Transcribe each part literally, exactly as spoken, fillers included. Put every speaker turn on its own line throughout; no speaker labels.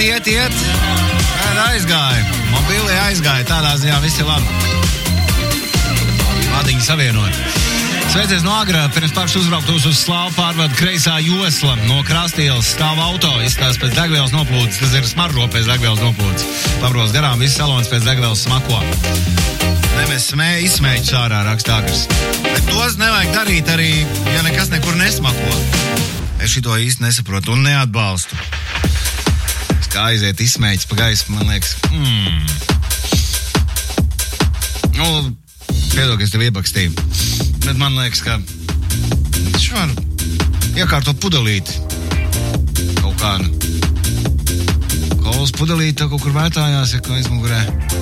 iet, iet. Aizgāja. Mobīlie aizgāja. Tādā ziņā viss ir labi. Vadiņi savienot. Sveicies no Agra. Pirms pašu uzbrauktos uz Slāvu pārvada kreisā josla no Krastielas stāv auto. Izskatās pēc degvielas noplūdes. Tas ir smaržo pēc degvielas noplūdes. Pabros garām, viss salons pēc degvielas smako. Nemes smē, izsmēķus ārā raksta Agrs. Bet tos nevajag darīt arī, ja nekas nekur nesmako. Es šito īsti nesaprotu un neatbalstu. Es kā aiziet izsmēķus pa gaisu, man liekas, hmm. Nu, piedod, ka es tev iepakstīju. Bet man liekas, ka viņš var iekārtot pudelīti. Kaut kā kolas pudelīti kaut kur vētājās, ja ko aizmugurē.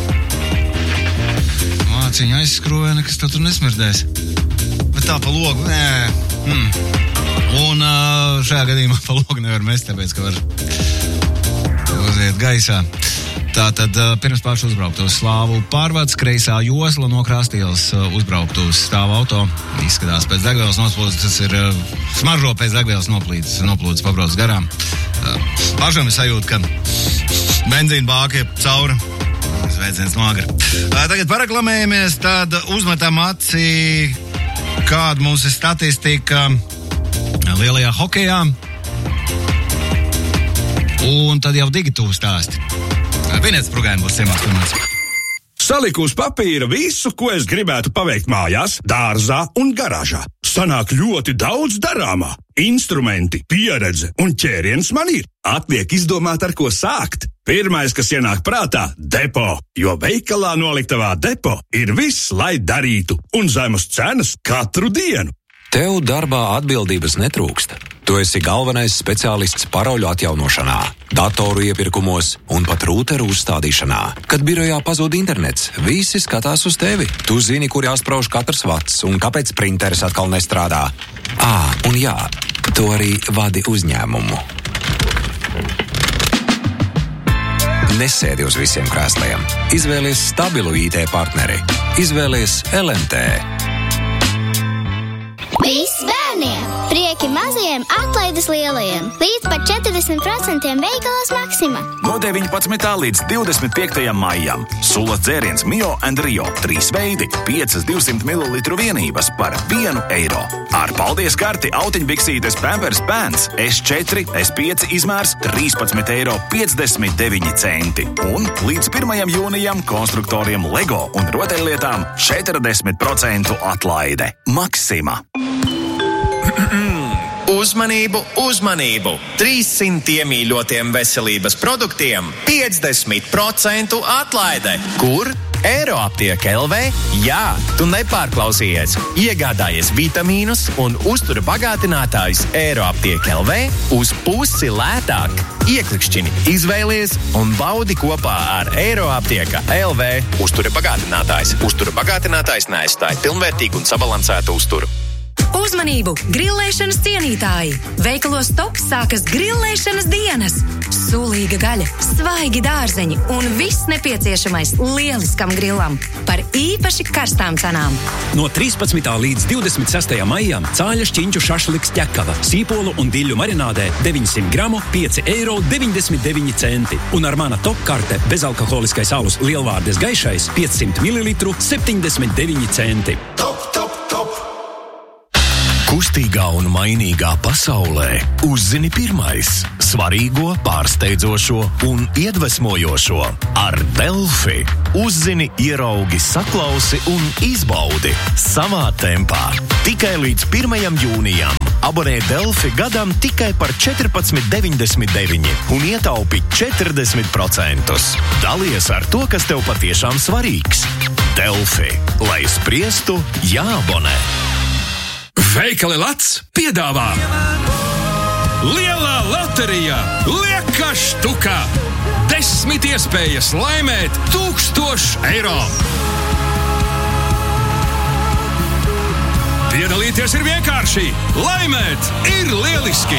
Māciņa aizskrūvē, nekas tā tur nesmirdēs. Bet tā pa logu, nē. Hmm. Un šajā gadījumā pa logu nevar mest, tāpēc, ka var uziet gaisā. Tātad pirms pašu uzbrauktu uz Slāvu pārvads, kreisā josla no Krastielas uzbrauktu uz stāvu auto. Izskatās pēc degvielas noplūdes, tas ir smaržo pēc degvielas noplūdes, noplūdes pabrauc garām. Pašam ir sajūta, ka benzīna bāka ir caura. Sveiciens no Agra. Tagad pareklamējamies, tad uzmetam aci, kāda mums ir statistika lielajā hokejā. Un tad jau digitīvu stāsti. Vienēts programma būs ciemās pirmās.
Saliku uz papīra visu, ko es gribētu paveikt mājās, dārzā un garāžā. Sanāk ļoti daudz darāmā. Instrumenti, pieredze un ķēriens man ir. Atliek izdomāt, ar ko sākt. Pirmais, kas ienāk prātā – depo. Jo veikalā noliktavā depo ir viss, lai darītu. Un zemes cenas katru dienu.
Tev darbā atbildības netrūkst. Tu esi galvenais speciālists paroļu atjaunošanā, datoru iepirkumos un pat rūteru uzstādīšanā. Kad birojā pazūd internets, visi skatās uz tevi. Tu zini, kur jāsprauž katrs vats un kāpēc printeris atkal nestrādā. Ā, un jā, tu arī vadi uzņēmumu. Nesēdi uz visiem krēsliem. Izvēlies stabilu I T partneri. Izvēlies L M T.
Viss bērniem! Prieki mazajiem, atlaides lielajiem! Līdz pat četrdesmit procenti veikalos Maxima!
No deviņpadsmitā līdz divdesmit piektajam maijam. Sulas dzēriens Mio and Rio. Trīs veidi, piecas divsimt mililitru vienības par vienu eiro. Ar paldies karti autiņbiksītes Pampers Pants S četri, S pieci izmērs trīspadsmit eiro piecdesmit deviņi centi. Un līdz pirmajam jūnijam konstruktoriem Lego un rotaļlietām četrdesmit procentu atlaide. Maxima!
Uzmanību, uzmanību! trīssimt iemīļotiem veselības produktiem piecdesmit procentu atlaide. Kur? Eiroaptieka L V? Jā, tu nepārklausījies. Iegādājies vitamīnus un uztura bagātinātājus Eiroaptieka L V uz pusi lētāk. Ieklikšķini izvēlies un baudi kopā ar Eiroaptieka L V. Uztura bagātinātājs. Uztura bagātinātājs neaizstāj pilnvērtīgu un sabalansētu uzturu.
Uzmanību! Grillēšanas cienītāji! Veikalos Top sākas grillēšanas dienas! Sulīga gaļa, svaigi dārzeņi un viss nepieciešamais lieliskam grillam par īpaši karstām cenām.
No trīspadsmitā līdz divdesmit sestajam maijam cāļa šķiņķu šašliks ķekava, sīpolu un diļu marinādē deviņsimt gramu pieci eiro deviņdesmit deviņi centi. Un ar mana Top karte bezalkoholiskais alus Lielvārdes gaišais piecsimt mililitru septiņdesmit deviņi centi.
Top, top, top!
Kustīgā un mainīgā pasaulē uzzini pirmais svarīgo, pārsteidzošo un iedvesmojošo. Ar Delfi uzzini, ieraugi, saklausi un izbaudi savā tempā. Tikai līdz pirmajam jūnijam abonē Delfi gadam tikai par četrpadsmit deviņdesmit deviņi un ietaupi četrdesmit procentus. Dalies ar to, kas tev patiešām svarīgs. Delfi, lai spriestu, jāabonē.
Veikali Lats piedāvā Lielā loterija lieka štukā. Desmit iespējas laimēt tūkstošu eiro. Piedalīties ir vienkārši. Laimēt ir lieliski.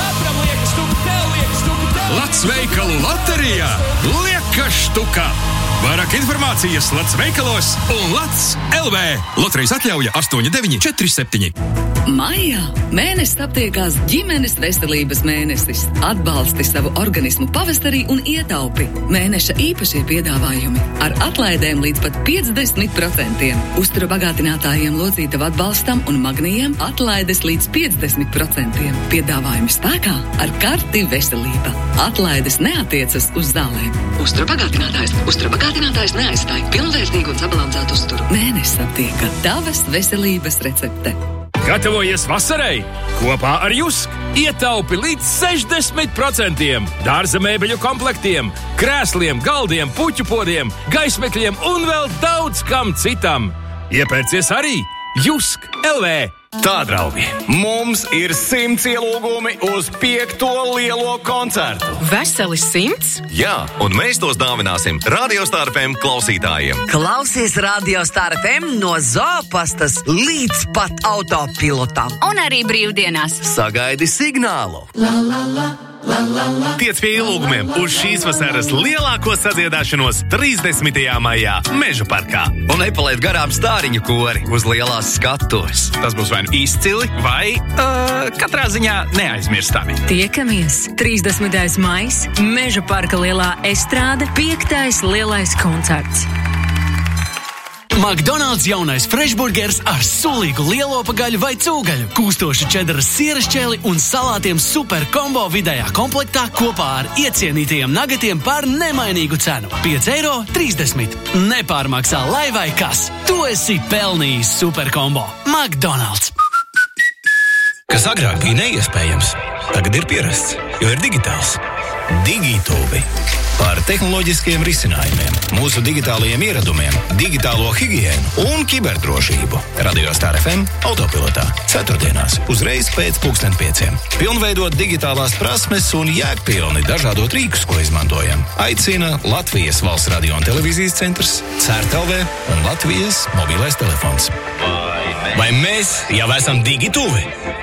Lats veikalu loterijā lieka štukā.
Vairāk informācijas Lats veikalos un Lats L V. Loterijas atļauja astoņi deviņi četri septiņi.
Maijā mēnesis aptiekās ģimenes veselības mēnesis. Atbalsti savu organismu pavasarī un ietaupi. Mēneša īpašie piedāvājumi ar atlaidēm līdz pat piecdesmit procentiem. Uztura bagātinātājiem locītavu atbalstam un magnijiem atlaides līdz piecdesmit procentiem. Piedāvājumi spēkā ar karti veselība. Atlaides neatiecas uz zālēm. Uztura bagātinātājs. Uztura bagātinātājs neaizstāja pilnvērtīgu un sabalansētu uzturu. Mēnesis aptieka. Tavas veselības recepte.
Gatavojies vasarai kopā ar Jusk. Ietaupi līdz sešdesmit procentiem. Dārza mēbeļu komplektiem, krēsliem, galdiem, puķu podiem, gaismekļiem un vēl daudz kam citam. Iepērcies arī Jusk L V.
Tā, draugi, mums ir simts ielūgumi uz piekto lielo koncertu.
Veseli simts?
Jā, un mēs tos dāvināsim Radio Star F M klausītājiem.
Klausies Radio Star F M no Zāpastas līdz pat autopilotam.
Un arī brīvdienās.
Sagaidi signālu.
La, la, la. La, la, la.
Tiec pie ielūgumiem uz šīs vasaras lielāko sadziedāšanos trīsdesmitajā maijā Meža parkā.
Un nepalaid garām stāriņu kori uz lielās skatuves.
Tas būs vai nu izcili, vai uh, katrā ziņā neaizmirstami.
Tiekamies trīsdesmitais maijs, Meža parka lielā estrāde, piektais lielais koncerts.
McDonald's jaunais frešburgers ar sulīgu lielopa gaļu vai cūgaļu, kūstošu čedaras sieras ķeli un salātiem super kombo vidējā komplektā kopā ar iecienītajiem nagatiem par nemainīgu cenu. pieci eiro trīsdesmit. Nepārmaksā lai vai kas. Tu esi pelnījis super kombo. McDonald's.
Kas agrāk bija neiespējams, tagad ir pierasts, jo ir digitāls. Digitūbi. Par tehnoloģiskiem risinājumiem, mūsu digitālajiem ieradumiem, digitālo higiēnu un kiberdrošību. Radio Star F M autopilotā. Ceturtdienās, uzreiz pēc pulksten pieciem. Pilnveidot digitālās prasmes un jēgpilni dažādot rīkus, ko izmantojam. Aicina Latvijas Valsts radio un televīzijas centrs, C E R T L V un Latvijas mobilais telefons. Vai mēs jau esam digitūvi?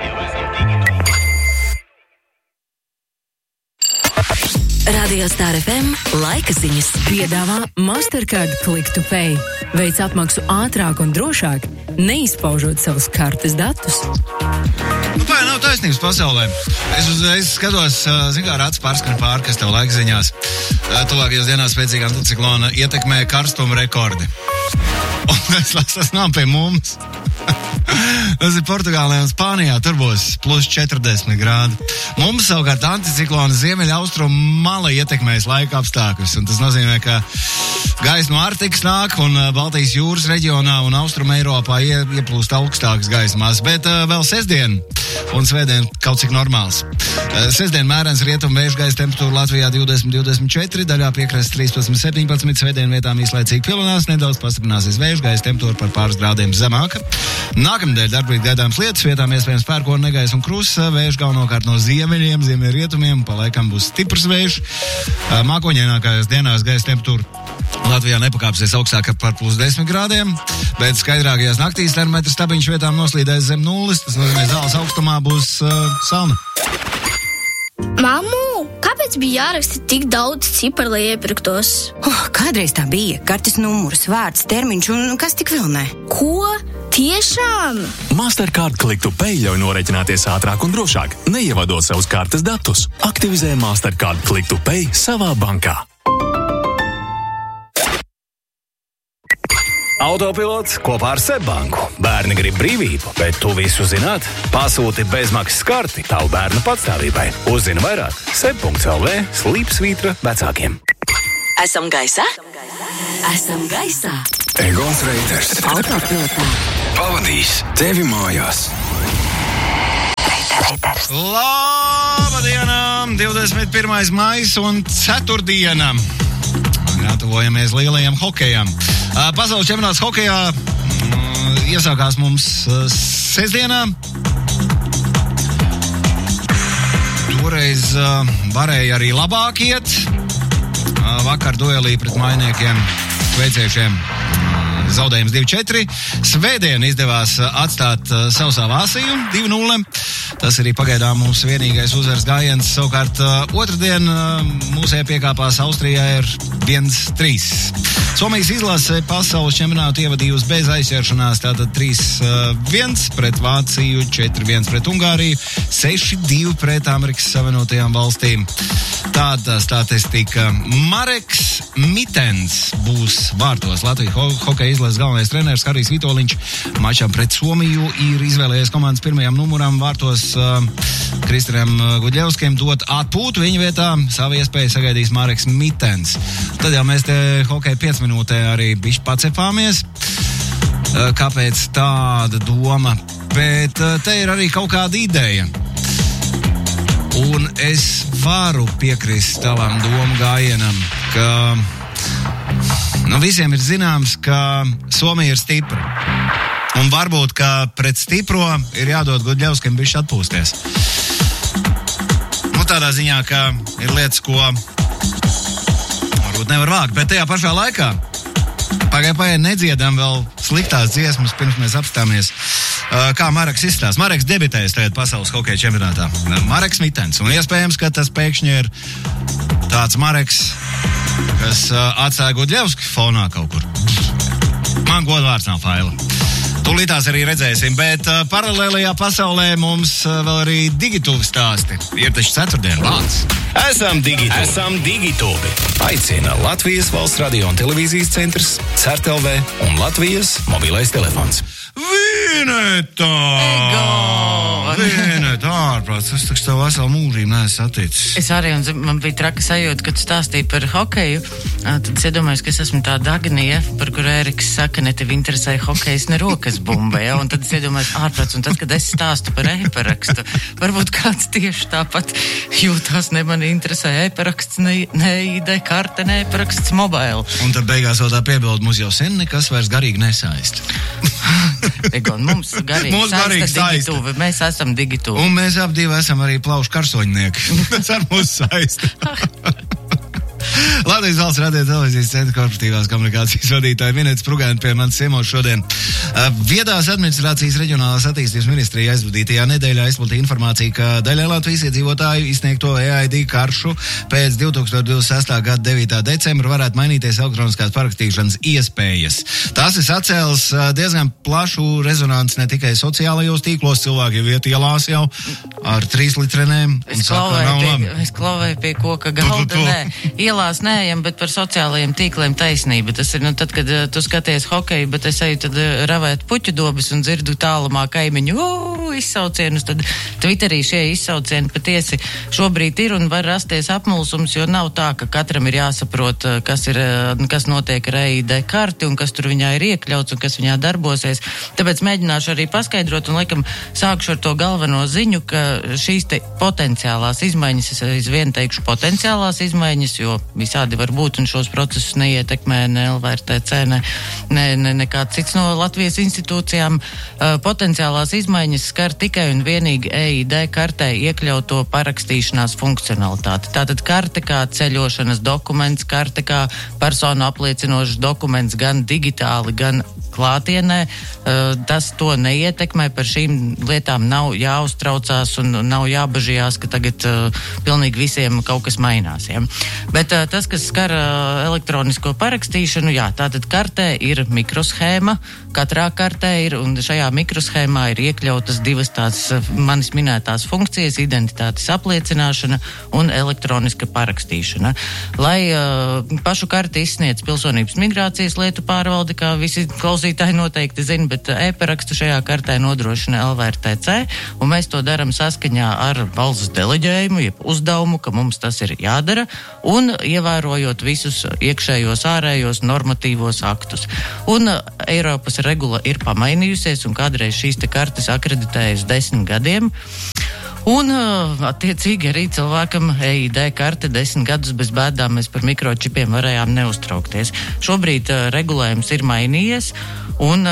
Radio Star F M laika ziņas piedāvā Mastercard Click to Pay. Veic apmaksu ātrāk un drošāk, neizpaužot savus kartes datus.
Nu, tā jau nav taisnības pasaulē. Es uzreiz skatos, zin kā rāds pārskan pār, kas tev laika ziņās. Tuvākajās dienās spēcīgā anticiklona ietekmē karstuma rekordi. Un es lasu, tas nav pie mums. Tas ir Portugālē un Spānijā, tur būs plus četrdesmit grādi. Mums savukārt anticiklona ziemeļa austrumu mala ietekmēs laika apstākļus, un tas nozīmē, ka gaisa no Arktikas nāk un Baltijas jūras reģionā un Austruma Eiropā ie, ieplūst augstākas gaisa masas, bet uh, vēl sestdien un svētdien kaut cik normāls. Uh, sestdien mērens rietumu vēju gaisa temperatūra Latvijā divdesmit divdesmit četri, daļā piekrastes trīspadsmit septiņpadsmit, svētdien vietām īslaicīgi pilinās, nedaudz pastiprināsies vēju gaisa temperatūra par pāris grādiem zemāka. Nākamnedēļ darbīgi gaidāms lietas, vietām iespējams pērkona negaiss un krusa, vējš galvenokārt no ziemeļiem, ziemeļrietumiem, pa laikam būs stiprs vējš. Mākoņainākajās dienās gaisa temperatūra Latvijā nepakāpsies augstāk par plus desmit grādiem, bet skaidrākajās naktīs termometra stabiņš vietām noslīdēs zem nulles, tas nozīmē zāles augstumā būs uh, salna.
Mammu, kāpēc bija jāraksta tik daudz ciparu, lai iepirktos?
Oh, kādreiz tā bija. Kartes numurs, vārds, termiņš un kas tik vēl ne?
Ko? Tiešām?
Mastercard Click to Pay ļauj norēķināties ātrāk un drošāk, neievadot savus kartes datus. Aktivizē Mastercard Click to Pay savā bankā.
Autopilots kopā ar Sebbanku. Bērni grib brīvību, bet tu visu zināt? Pasūti bezmaksas karti tavu bērnu patstāvībai. Uzzini vairāk seb punkts el vē slīpsvītra vecākiem.
Esam gaisā?
Esam gaisā.
Egons Reiters
Autopilotā.
pavadīs tevi mājās.
Labdiena! divdesmit pirmais maijs un ceturtdiena. Gatavojamies lielajam hokejam. Pasaules čempionāts hokejā iesākās mums sestdienā. Toreiz varēja arī labāk iet. Vakar duelī pret mainiekiem veiciešiem zaudējums divi četri. Svētdien izdevās atstāt sausā Vāciju divi nulle. Tas arī pagaidām mūsu vienīgais uzvaras gājiens. Savukārt otrdien mūsē piekāpās Austrijā ir viens trīs. Somijas izlase pasaules čempionātu ievadījusi bez aizķeršanās, tātad trīs viens pret Vāciju, četri viens pret Ungāriju, seši divi pret Amerikas Savienotajām valstīm. Tāda statistika. Mareks Mitens būs vārtos. Latvijas ho- hokeja izlases galvenais treneris Harijs Vitoliņš mačām pret Somiju ir izvēlējies komandas pirmajām numurām vārtos uh, Kristianam Gudļevskim dot atpūtu. Viņa vietā savu iespēju sagaidīs Mareks Mitens. Tad jau mēs te hokeja piec minūtē arī bišķi pacepāmies. Uh, kāpēc tāda doma? Bet uh, te ir arī kaut kāda ideja. Un es varu piekrist tavam domu gājienam, ka nu, visiem ir zināms, ka Somija ir stipra. Un varbūt, ka pret stipro ir jādod Gudļevskim bišķi atpūsties. Nu, tādā ziņā, ka ir lietas, ko varbūt nevar vākt, bet tajā pašā laikā pagaid, pagaid nedziedam vēl sliktās dziesmas, pirms mēs apstāmies, uh, kā Mareks izstās. Mareks debitējas tagad pasaules hokeja čempionātā. Mareks Mitens. Un iespējams, ka tas pēkšņi ir tāds Mareks, kas uh, atstāja Gudļevski fonā kaut kur. Man godvārds nav faila. Tūlītās arī redzēsim, bet uh, paralēlajā pasaulē mums uh, vēl arī digitūvi stāsti. Ir taču ceturtdien vārds.
Esam digitūvi. Esam digitūvi. Aicina Latvijas Valsts radio un televīzijas centrs, C E R T L V un Latvijas mobilais telefons.
Vineta! Ego! Vineta, ārprāts, es taču tev veselu mūžību neesmu saticis.
Es arī, un man bija traka sajūta, kad tu stāstīji par hokeju, tad es iedomājos, ka es esmu tā Dagnie, par kuru Ēriks saka, ne tev interesē hokejs, ne rokas bumba, ja? Un tad es iedomājos ārprāts, un tad, kad es stāstu par e-parakstu, varbūt kāds tieši tāpat jūtās, ne mani interesē e-paraksts, ne, ne I D karte, ne e-paraksts mobile.
Un tad beigās vēl tā piebilda, mums jau sen nekas vairs garīgi nesaist.
Egon, mums garīgi
mums garīgi
saista digitūvi, mēs esam digitūvi.
Un mēs ap divi esam arī plaušu karsoņnieki. Tas ar mūs saista. Latvijas Valsts radio televīzijas centra korporatīvās komunikācijas vadītāja Vineta Sprugāne pie manis ciemos šodien. Viedās administrācijas reģionālās attīstības ministrija aizvadītajā nedēļā izplatīja informāciju, ka daļai Latvijas iedzīvotāju izsniegto E I D karšu pēc divtūkstoš divdesmit sestā gada devītā decembra varētu mainīties elektroniskās parakstīšanas iespējas. Tas ir sacēlis diezgan plašu rezonanci ne tikai sociālajos tīklos, cilvēki jau iet ielās jau ar trīs litrenēm.
Es klauvēju pie, es klauvēju pie koka galda, nē. Ielās neejam, bet par sociālajiem tīkliem taisnība. Tas ir, nu, tad, kad uh, tu skaties hokeju, bet es eju tad uh, ravēt puķu dobas un dzirdu tālumā kaimiņu uu, izsaucienus, tad Twitterī šie izsaucieni patiesi šobrīd ir un var rasties apmulsums, jo nav tā, ka katram ir jāsaprot, uh, kas ir, uh, kas notiek ar E I D karti un kas tur viņā ir iekļauts un kas viņā darbosies. Tāpēc mēģināšu arī paskaidrot un, laikam, sākšu ar to galveno ziņu, ka šīs te potenciālās izmaiņas, es aizvien teikšu potenciālās izmaiņas, jo visādi var būt, un šos procesus neietekmē ne L V R T C, ne, ne, ne, ne kāds cits no Latvijas institūcijām. Uh, potenciālās izmaiņas skar tikai un vienīgi E I D kartē iekļauto parakstīšanās funkcionalitāti. Tātad karte kā ceļošanas dokuments, karte kā personu apliecinošs dokuments gan digitāli, gan klātienē, uh, tas to neietekmē, par šīm lietām nav jāuztraucās un nav jābažījās, ka tagad uh, pilnīgi visiem kaut kas mainās. Ja? Bet uh, tas, kas skar uh, elektronisko parakstīšanu, jā, tātad kartē ir mikroshēma, katrā kartē ir, un šajā mikroshēmā ir iekļautas divas tās uh, manis minētās funkcijas, identitātes apliecināšana un elektroniska parakstīšana. Lai uh, pašu karti izsniedz Pilsonības migrācijas lietu pārvalde, kā visi klausītāji noteikti zina, bet e-parakstu šajā kartē nodrošina L V R T C, un mēs to daram saskaņā ar valsts deleģējumu, jeb uzdevumu, ka mums tas ir jādara, un ievērojot visus iekšējos, ārējos normatīvos aktus. Un Eiropas regula ir pamainījusies, un kādreiz šīs te kartes akreditējas desmit gadiem. Un, attiecīgi, arī cilvēkam E I D karte desmit gadus bez bēdām mēs par mikročipiem varējām neuztraukties. Šobrīd uh, regulējums ir mainījies, un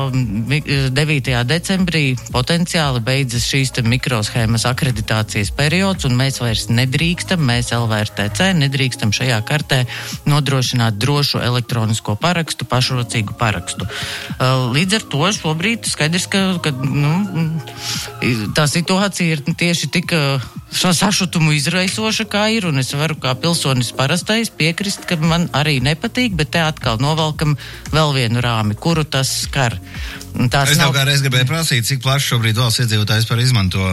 uh, devītajā decembrī potenciāli beidzas šīs te mikroshēmas akreditācijas periods, un mēs vairs nedrīkstam, mēs L V R T C nedrīkstam šajā kartē nodrošināt drošu elektronisko parakstu, pašrocīgu parakstu. Uh, līdz ar to šobrīd skaidrs, ka, ka nu, tā situācija ir tieši tik sašutumu izraisoša, kā ir, un es varu kā pilsonis parastais piekrist, ka man arī nepatīk, bet te atkal novalkam vēl vienu rāmi, kuru tas skar. Tās
es tev
nav...
kā reiz gribēju prasīt, cik plaši šobrīd valsts iedzīvotājs par izmanto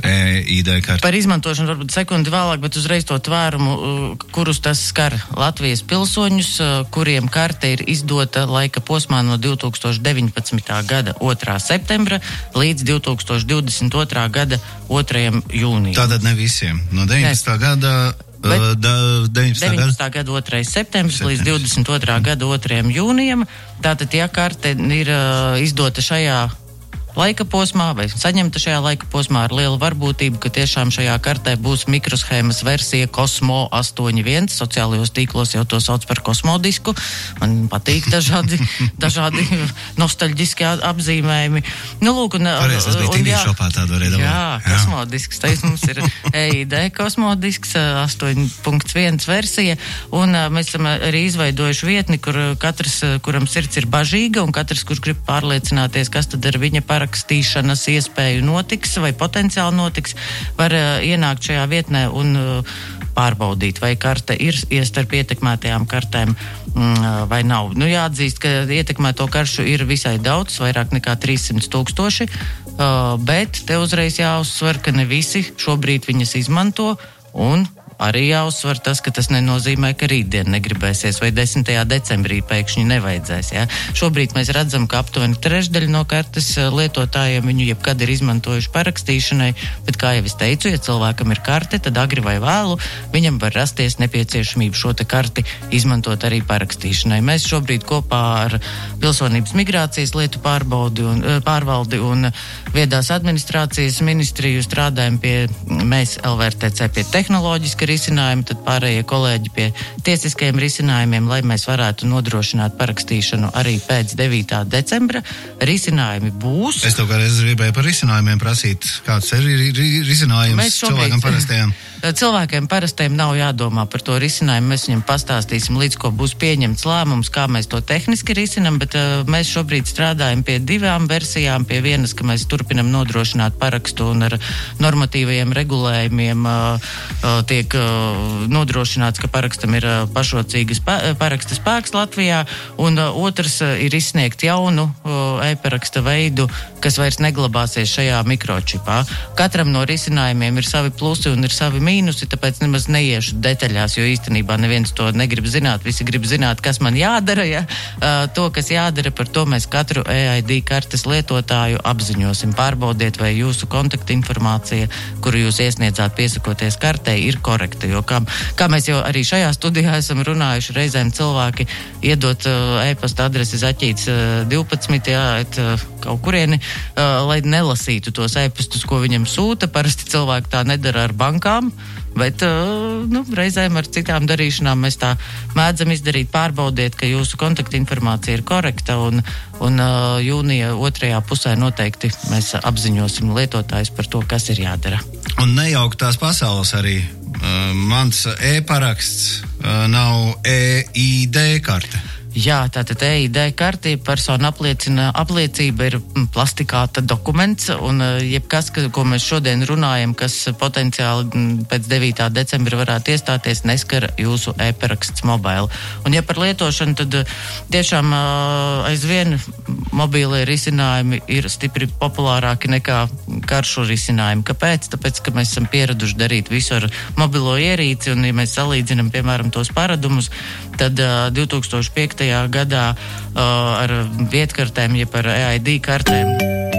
e-I D karti.
Par izmantošanu varbūt sekundi vēlāk, bet uzreiz to tvērumu, kurus tas skar Latvijas pilsoņus, kuriem karte ir izdota laika posmā no divi tūkstoši deviņpadsmitā gada otrā septembra līdz divi tūkstoši divdesmit otrā gada otrajam jūnijam.
Tātad ne visiem. No deviņpadsmitā gada...
Bet
da,
deviņpadsmitā gada otrais septembris līdz divdesmit otrā gada otrajam jūnijam. Tātad, ja karte ir uh, izdota šajā laika posmā vai saņemta šajā laika posmā ar lielu varbūtību, ka tiešām šajā kartē būs mikroshēmas versija Kosmo astoņi viens, sociālajos tīklos jau to sauc par kosmodisku. Man patīk dažādi, dažādi nostalģiski apzīmējumi. Nu, lūk, un,
Pareiz, tas bija tīvī šopā tādu varēja dabāt.
Jā, kosmodisks. Tais mums ir e-I D kosmodisks astoņi punkts viens versija, un mēs esam arī izveidojuši vietni, kur katrs, kuram sirds ir bažīga, un katrs, kurš grib pārliecināties, kas tad ar viņa parakstīšanas iespēju notiks vai potenciāli notiks, var uh, ienākt šajā vietnē un uh, pārbaudīt, vai karte ir iestarp ietekmētajām kartēm mm, vai nav. Nu, jāatzīst, ka ietekmēto karšu ir visai daudz, vairāk nekā trīssimti tūkstoši, uh, bet te uzreiz jāuzsver, ka ne visi šobrīd viņas izmanto, un arī jāuzsver tas, ka tas nenozīmē, ka rītdien negribēsies vai desmitajā decembrī pēkšņi nevajadzēs. Ja? Šobrīd mēs redzam, ka aptuveni trešdaļa no kartes lietotājiem viņu jebkad ir izmantojuši parakstīšanai, bet, kā jau es teicu, ja cilvēkam ir karte, tad agri vai vēlu viņam var rasties nepieciešamība šo te karti izmantot arī parakstīšanai. Mēs šobrīd kopā ar Pilsonības migrācijas lietu pārbaudi un, pārvaldi un viedās administrācijas ministriju strādājam pie mēs L V R T C pie tehnoloģiska risinājumi, tad pārējie kolēģi pie tiesiskajiem risinājumiem, lai mēs varētu nodrošināt parakstīšanu arī pēc devītā decembra. Risinājumi būs.
Es tev kā reiz gribēju par risinājumiem prasīt, kāds ir risinājums cilvēkam parastajiem?
Cilvēkiem parastajiem nav jādomā par to risinājumu. Mēs viņam pastāstīsim, līdz ko būs pieņemts lēmums, kā mēs to tehniski risinam, bet uh, mēs šobrīd strādājam pie divām versijām, pie vienas, ka mēs turpinam nodrošināt parakstu un ar normatīvajiem regulējumiem uh, uh, tiek nodrošināts, ka parakstam ir pašrocīgas paraksta spēks Latvijā, un otrs ir izsniegt jaunu e-paraksta veidu, kas vairs neglabāsies šajā mikročipā. Katram no risinājumiem ir savi plusi un ir savi mīnusi, tāpēc nemaz neiešu detaļās, jo īstenībā neviens to negrib zināt, visi grib zināt, kas man jādara, ja? To, kas jādara, par to mēs katru e-I D kartes lietotāju apziņosim. Pārbaudiet, vai jūsu kontaktinformācija, kuru jūs iesniedzāt piesakoties kartei, ir korekta, jo kā, kā mēs jau arī šajā studijā esam runājuši, reizēm cilvēki iedot uh, e-pasta adresi zaķīts uh, divpadsmit, jā, et, uh, kaut kurieni, uh, lai nelasītu tos e-pastus, ko viņam sūta. Parasti cilvēki tā nedara ar bankām, bet uh, nu, reizēm ar citām darīšanām mēs tā mēdzam izdarīt. Pārbaudiet, ka jūsu kontaktinformācija ir korekta, un, un uh, jūnija otrajā pusē noteikti mēs apziņosim lietotājus par to, kas ir jādara.
Un nejaukt tās pasaules arī. Uh, mans e-paraksts uh, nav e-I D karte.
Jā, tātad e-I D karti, persona apliecina, apliecība ir plastikāta dokuments, un jebkas, ko mēs šodien runājam, kas potenciāli pēc devītā decembra varētu iestāties, neskar jūsu e-paraksts mobile. Un ja par lietošanu, tad tiešām aizvien mobīlie risinājumi ir stipri populārāki nekā karšu risinājumi. Kāpēc? Tāpēc, ka mēs esam pieraduši darīt visu ar mobilo ierīci, un ja mēs salīdzinam, piemēram, tos paradumus, tad uh, divi tūkstoši piektajā gadā uh, ar vietkartēm, jeb ar e-I D kartēm,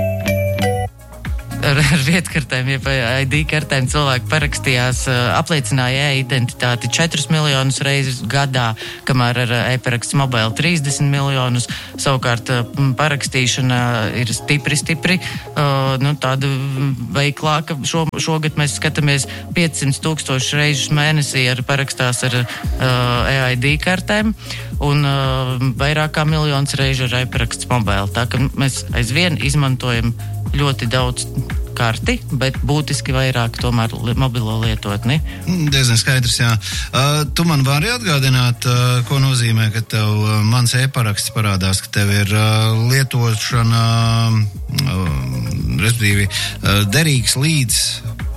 ar, ar vietkartēm, jeb I D kartēm cilvēki parakstījās, uh, apliecināja e-identitāti četrus miljonus reizes gadā, kamēr ar e-paraksts mobile trīsdesmit miljonus. Savukārt uh, parakstīšana ir stipri, stipri, uh, nu, tāda veiklāka. Šo, šogad mēs skatāmies piecsimt tūkstoši reizes mēnesī ar parakstās ar uh, e-I D kartēm, un uh, vairāk kā miljons reižu ar e-paraksts mobile. Tā ka mēs aizvien izmantojam ļoti daudz karti, bet būtiski vairāk tomēr li- mobilo lietotni.
Diezgan skaidrs, jā. Uh, tu man vari atgādināt, uh, ko nozīmē, ka tev uh, mans e-paraksts parādās, ka tev ir uh, lietošana, uh, respektīvi, uh, derīgs līdz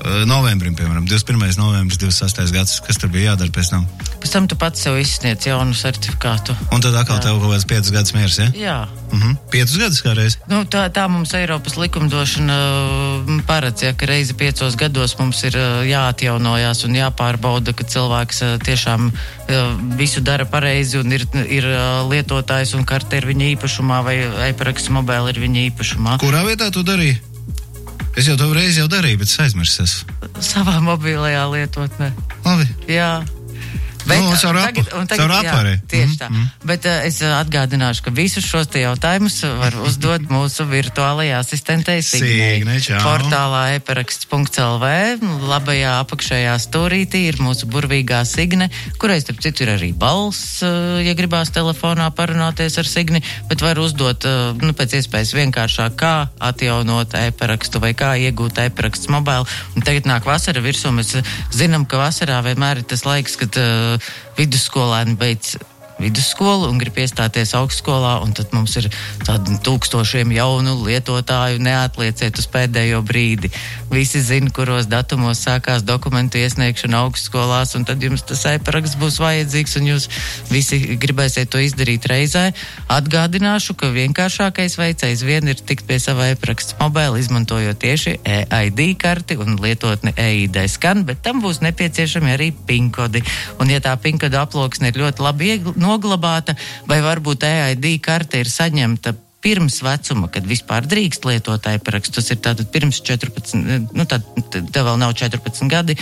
novembrim, piemēram, divdesmit pirmais novembris, divdesmit sastais gads, kas tur bija jādara pēc tam?
Pēc tam tu pats sev izsniedz jaunu certifikātu.
Un tad atkal jā. Tev kaut kāds piecus gadus miers, ja?
Jā.
Mhm. Piecus gadus kā reiz?
Nu, tā, tā mums Eiropas likumdošana paredz, ja, ka reizi piecos gados mums ir jāatjaunojās un jāpārbauda, ka cilvēks tiešām visu dara pareizi un ir, ir lietotājs un karte ir viņa īpašumā vai e-paraksts mobēli ir viņa īpašumā.
Kurā vietā tu darīji? Es jau to reizi jau darīju, bet es aizmirsis.
Savā mobilajā lietotnē.
Labi.
Jā. Bet,
nu, caur
tagad, tagad, caur
apārē.
Tieši tā. Mm-hmm. Bet uh, es atgādināšu, ka visus šos te jautājumus var uzdot mūsu virtuālajā asistentei Signei.
Signe, čau.
Portālā e-paraksts punkts el vē. Labajā apakšējā stūrītī ir mūsu burvīgā Signe, kurai, starp citu, ir arī balss, uh, ja gribās telefonā parunāties ar Signi, bet var uzdot, uh, nu, pēc iespējas vienkāršāk, kā atjaunot e-parakstu vai kā iegūt e-paraksts mobēlu. Un tagad nāk vasara virsū, mēs zinām, ka vasarā vienmēr ir tas laiks, kad uh, vidusskolēni beidz vidusskolu un grib iestāties augstskolā, un tad mums ir tādi tūkstošiem jaunu lietotāju, neatlieciet uz pēdējo brīdi. Visi zina, kuros datumos sākās dokumentu iesniegšana augstskolās, un tad jums tas e-paraksts būs vajadzīgs, un jūs visi gribēsiet to izdarīt reizē. Atgādināšu, ka vienkāršākais veids aizvien ir tikt pie sava e-paraksts mobēla, izmantojot tieši e-I D karti un lietotni e-I D skan, bet tam būs nepieciešami arī pinkodi. Un ja tā pinkoda aploksne ir ļoti labi iegl- noglabāta, vai varbūt e-I D karte ir saņemta pirms vecuma, kad vispār drīkst lietot e-parakstu. Tas ir tātad pirms četrpadsmit, nu tad tev vēl nav četrpadsmit gadi,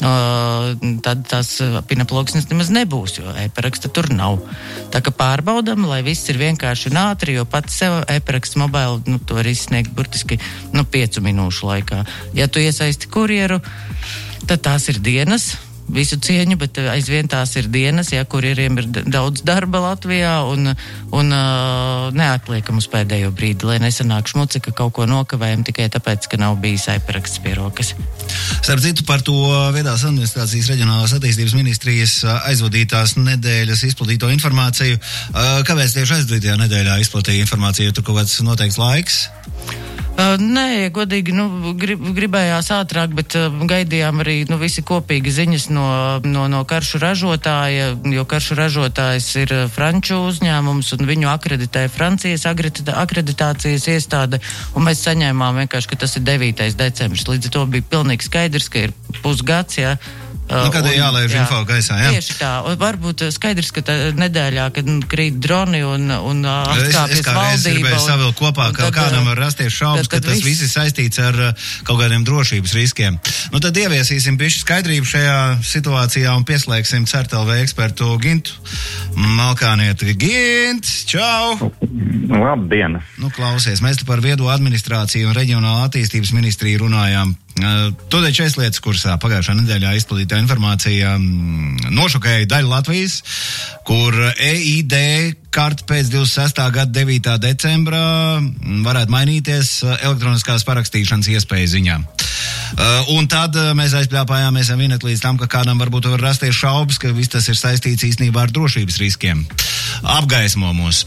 tad tās pinaploksnes nemaz nebūs, jo e-paraksta tur nav. Tā kā pārbaudam, lai viss ir vienkārši un ātri, jo pats sev e-paraksts mobēlu, nu, to var izsniegt burtiski, nu, piecu minūšu laikā. Ja tu iesaisti kurjeru, tad tās ir dienas, visu cieņu, bet aizvien tās ir dienas, ja kurieriem ir daudz darba Latvijā un, un uh, neatliekam uz pēdējo brīdi, lai nesanāk šmuci, ka kaut ko nokavējam tikai tāpēc, ka nav bijis e-paraksts pie rokas.
Starp citu, par to viedās administrācijas reģionālās attīstības ministrijas aizvadītās nedēļas izplatīto informāciju. Kāpēc tieši aizvadītajā nedēļā izplatīja informāciju? Tur kaut kāds noteikts laiks?
Uh, nē, godīgi, nu, grib, gribējās ātrāk, bet uh, gaidījām arī, nu, visi kopīgi ziņas no, no, no karšu ražotāja, jo karšu ražotājs ir uh, franču uzņēmums un viņu akreditē Francijas akreditā, akreditācijas iestāde, un mēs saņēmām vienkārši, ka tas ir devītais decembris. Līdz ar to bija pilnīgi skaidrs, ka ir pusgads, jā.
Nu, kad ir jālaiž info gaisā, jā?
Tieši tā. Un varbūt skaidrs, ka tā nedēļā, kad krīt droni un, un atkāpjas valdība. Es kā reiz gribēju savilkt kopā, ka tad, kādam var rasties šaubas, tad, tad ka tas viss ir saistīts ar kaut kādiem drošības riskiem. Nu, tad ieviesīsim bišķi skaidrību šajā situācijā un pieslēgsim C E R T L V ekspertu Gintu Malkānieti. Gint, čau!
Labdien!
Nu, klausies, mēs te par viedo administrāciju un reģionālu attīstības ministriju runājām. Tu taču esi lietas kursā. Pagājušā nedēļā izplatītā informācija nošokēja daļu Latvijas, kur e-I D karta pēc divdesmit sestā gada devītā decembra varētu mainīties elektroniskās parakstīšanas iespēju ziņā. Un tad mēs aizpļāpājāmies vien līdz tam, ka kādam varbūt var rasties šaubas, ka viss tas ir saistīts īstenībā ar drošības riskiem. Apgaismo mūs.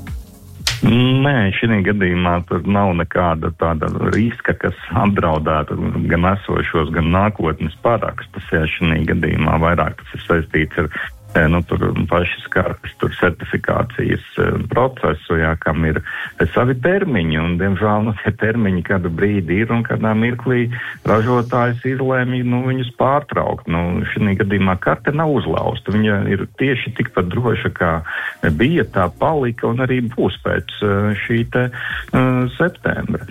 Nē, šī gadījumā tur nav nekāda tāda riska, kas apdraudētu gan esošos, gan nākotnes parakstus. Ja šī gadījumā vairāk tas ir saistīts ar nu, tur pašas kartes, tur certifikācijas procesu, jā, kam ir savi termiņi, un, diemžēl, nu, tie termiņi kādu brīdi ir, un kādā mirklī ražotājs izlēma, nu, viņus pārtraukt. Nu, šī gadījumā karte nav uzlausta. Viņa ir tieši tikpat droša, kā bija, tā palika, un arī būs pēc šī te uh, septembra.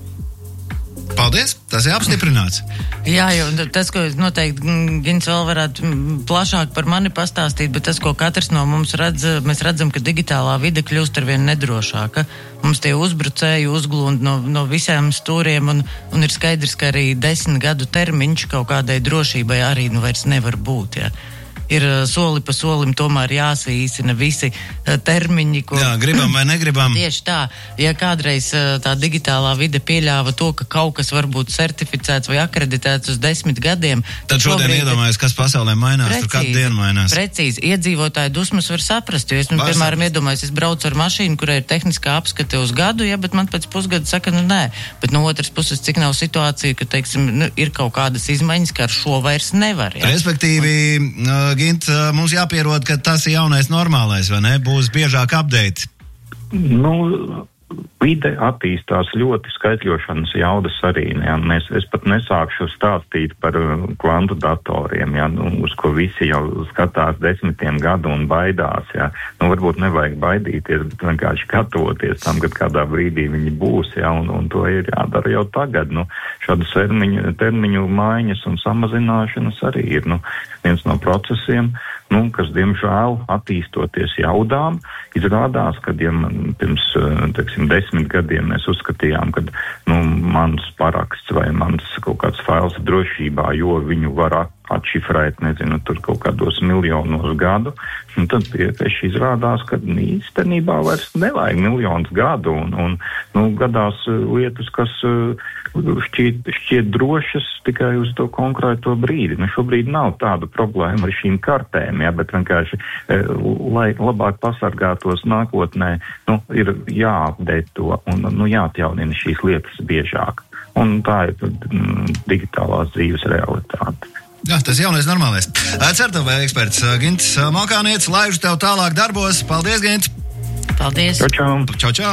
Paldies, tas ir apstiprināts.
Jā, jo tas, ko noteikti Gins vēl varētu plašāk par mani pastāstīt, bet tas, ko katrs no mums redz, mēs redzam, ka digitālā vide kļūst arvien nedrošāka. Mums tie uzbrucēji uzglūnd no, no visiem stūriem, un, un ir skaidrs, ka arī desmit gadu termiņš kaut kādai drošībai arī nu vairs nevar būt, jā. ir soli pa solim tomēr jāsīsina visi termiņi, ko...
Jā, gribam vai negribam.
Tieši tā, ja kādreiz tā digitālā vide pieļāva to, ka kaut kas var būt certificēts vai akreditēts uz desmit gadiem,
tad šodien šobrīd... iedomājies, kas pasaulē mainās, precīzi, tur katru dienu mainās.
Precīzi, iedzīvotāju dusmas var saprast, jo es, nu, piemēram, iedomājos, es braucu ar mašīnu, kurai ir tehniskā apskate uz gadu, ja, bet man pēc pusgada saka, nu nē, bet no otras puses, cik nav situācija, ka, teiksim, nu, ir kaut kādas izmaiņas, ka ar šo vairs nevar. Ja?
Respektīvi, uh, Gint, uh, mums jāpierod, ka tas ir jaunais normālais, vai ne? Būs biežāk update.
Nu, vide attīstās ļoti skaitļošanas jaudas arī. Ja? Mēs, es pat nesākšu stāstīt par uh, kvantu datoriem, ja? Nu, uz ko visi jau skatās desmitiem gadu un baidās. Ja? Nu, varbūt nevajag baidīties, bet vienkārši gatavoties tam, kad kādā brīdī viņi būs, ja? un, un to ir jādara jau tagad. Nu, šādas termiņu, termiņu maiņas un samazināšanas arī ir nu, viens no procesiem, nu, kas, diemžēl, attīstoties jaudām, izrādās, ka, ja man pirms, teiksim, desmit gadiem mēs uzskatījām, ka, nu, mans paraksts vai mans kaut kāds fails drošībā, jo viņu var atšifrēt, nezinu, tur kaut kādos miljonos gadu, un tad pieši izrādās, ka īstenībā vairs nevajag miljonus gadu, un, un nu, gadās lietas, kas šķiet, šķiet drošas tikai uz to konkrēto brīdi. Nu, šobrīd nav tāda problēma ar šīm kartēm, ja, bet vienkārši, lai labāk pasargātos nākotnē, nu, ir jāapdēt to un nu, jāatjaunina šīs lietas biežāk. Un tā ir mm, digitālās dzīves realitāte.
Jā, tas jaunais normālais. Certuvē eksperts Gints Malkānietis, laižu tev tālāk darbos. Paldies, Gints!
Paldies!
Čau, čau!
Čau, čau!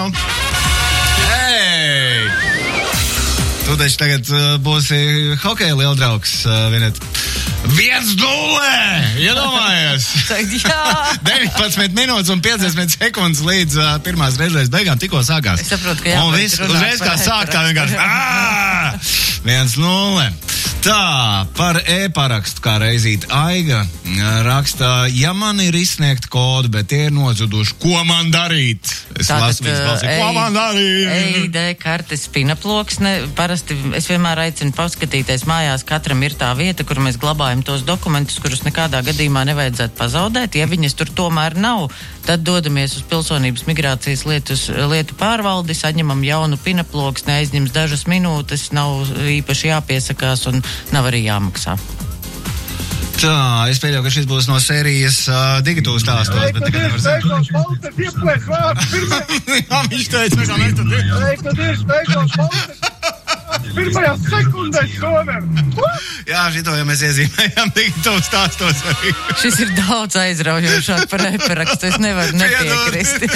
Hei! Tu taču tagad uh, būsi hokeja lieldraugs, uh, vienet. Viens nulle! Iedomājies!
Jā!
deviņpadsmit minūtes un piecdesmit sekundes līdz uh, pirmās reizes beigām tikko sākās.
Es saprotu, ka jā.
Un viss uzreiz kā sāk, tā vienkārši. Ā! Viens nulle! Tā, par e-parakstu kā reizīt Aiga rakstā, ja man ir izsniegt kodu, bet tie ir nozuduši, ko man darīt? Es lasu viņas balsī, ko man darīt?
E I D kartes pinaploksne, parasti es vienmēr aicinu paskatīties mājās, katram ir tā vieta, kur mēs glabājam tos dokumentus, kurus nekādā gadījumā nevajadzētu pazaudēt. Ja viņas tur tomēr nav, tad dodamies uz pilsonības migrācijas lietus, lietu pārvaldi, saņemam jaunu pinaploksni, aizņems dažas minūtes, nav īpaši jāpiesakās un nav arī jāmaksā.
Tā, es pieļauju, ka šis būs no sērijas uh, digitūras stāstos, bet tagad nevar zināt. Jā, viņš teica, ka mēs tad ir.
Kad ir steigos valsts, pirmajā sekundē šodien.
Jā, šito, ja mēs iezīmējam digitūras stāstos arī.
Šis ir daudz aizraujošāk par e-parakstu, es nevaru nepiekrist.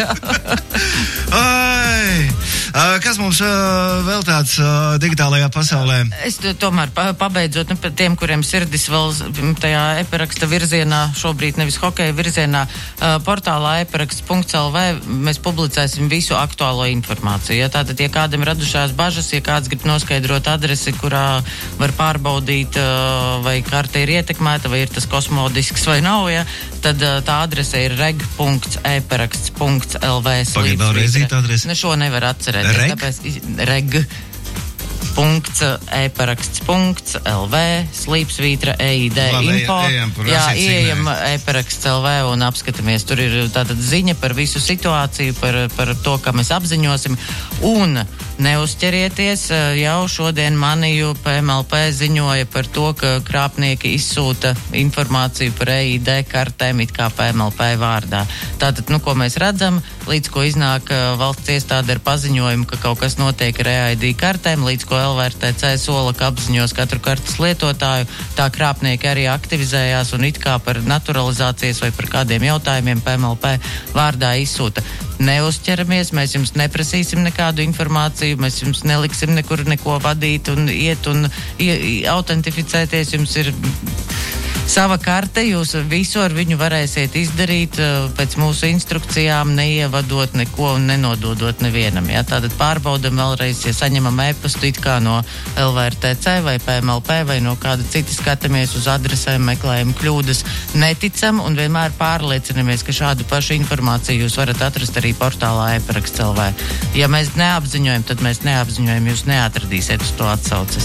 Ai, kas mums uh, vēl tāds uh, digitālajā pasaulē?
Es tomēr pabeidzot, nu, tiem, kuriem sirdis vēl tajā e-paraksta virzienā, šobrīd nevis hokeja virzienā, uh, portālā e-paraksts punkts L V mēs publicēsim visu aktuālo informāciju. Ja, tātad, ja kādam radušās bažas, ja kāds grib noskaidrot adresi, kurā var pārbaudīt, uh, vai karte ir ietekmēta, vai ir tas kosmodisks vai nav, ja, tad uh, tā adrese ir reg punkts e paraksts punkts L V.
Pagaid vēlreiz īt adresi.
Ne, šo nevar atcerēt.
Reg?
Tāpēc, reg. Punkts, e-paraksts, punkts, L V, slīpsvītra, E I D,
Labi,
info.
ejam,
Jā, ieejam e-paraksts L V un apskatāmies. Tur ir tātad ziņa par visu situāciju, par, par to, ka mēs apziņosim. Un neuzķerieties, jau šodien maniju P M L P ziņoja par to, ka krāpnieki izsūta informāciju par E I D kartēm it kā P M L P vārdā. Tātad, nu, ko mēs redzam, līdz ko iznāk valsts iestāde ar paziņojumu, ka kaut kas notiek ar E I D kartēm, līdz ko L V R T C sola, ka apziņos katru kartes lietotāju, tā krāpnieki arī aktivizējās un it kā par naturalizācijas vai par kādiem jautājumiem P M L P vārdā izsūta. Neuzķeramies, mēs jums neprasīsim nekādu informāciju, mēs jums neliksim nekur neko vadīt un iet un ie, autentificēties, jums ir sava karte, jūs visu ar viņu varēsiet izdarīt pēc mūsu instrukcijām, neievadot neko un nenododot nevienam. Ja? Tātad pārbaudam vēlreiz, ja saņemam e-pastu it kā no L V R T C vai P M L P vai no kāda cita, skatāmies uz adresēm, meklējam kļūdas, neticam un vienmēr pārliecinamies, ka šādu pašu informāciju jūs varat atrast arī portālā e-paraksts L V. Ja mēs neapziņojam, tad mēs neapziņojam, jūs neatradīsiet uz to atsauces.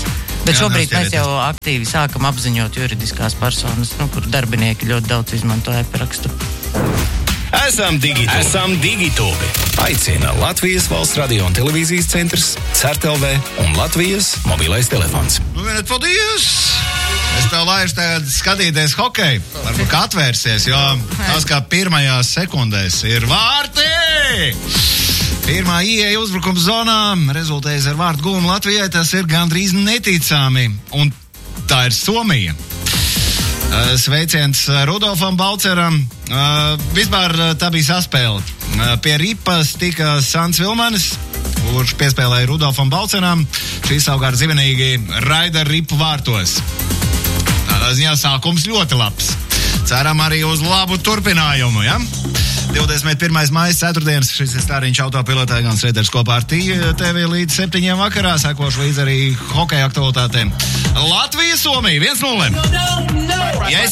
Bet
Jā,
šobrīd mēs
neuzķerieties.
jau aktīvi sākam apziņot juridiskās personas, nu, kur darbinieki ļoti daudz izmanto e-parakstu.
Esam Digitūbi. Esam Digitūbi. Aicina Latvijas Valsts radio un televīzijas centrs, CERTLV un Latvijas mobilais telefons.
Nu, vieniet, paldies! Es tev laišu tagad skatīties hokeju. Varbūt kā atvērsies, jo tas kā pirmajās sekundēs ir vārti! Pirmā ieeja uzbrukuma zonā rezultējas ar vārtu gūmu Latvijai. Tas ir gandrīz neticami. Un tā ir Somija. Sveiciens Rudolfam Balceram. Vispār tā bija saspēle. Pie ripas tika Sants Vilmanis, kurš piespēlēja Rudolfam Balceram. Šī savukārt zibenīgi raida ripu vārtos. Tādā ziņā sākums ļoti labs. Ceram arī uz labu turpinājumu, ja? divdesmit pirmais maija ceturtdienas, šis ir stāriņš autopilotā, gan Sreders kopā ar T V līdz septiņiem vakarā, sekošu līdz arī hokeja aktualitātēm. Latvija, Somija, viens nulle. Yes!